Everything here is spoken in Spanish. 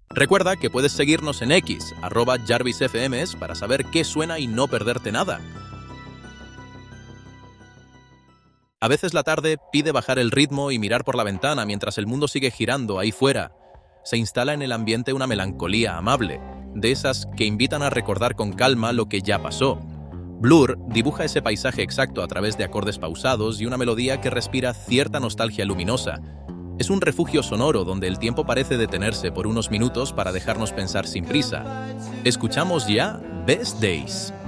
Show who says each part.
Speaker 1: Recuerda que puedes seguirnos en X, @JarvisFMs, para saber qué suena y no perderte nada. A veces la tarde pide bajar el ritmo y mirar por la ventana mientras el mundo sigue girando ahí fuera. Se instala en el ambiente una melancolía amable, de esas que invitan a recordar con calma lo que ya pasó. Blur dibuja ese paisaje exacto a través de acordes pausados y una melodía que respira cierta nostalgia luminosa. Es un refugio sonoro donde el tiempo parece detenerse por unos minutos para dejarnos pensar sin prisa. Escuchamos ya Best Days.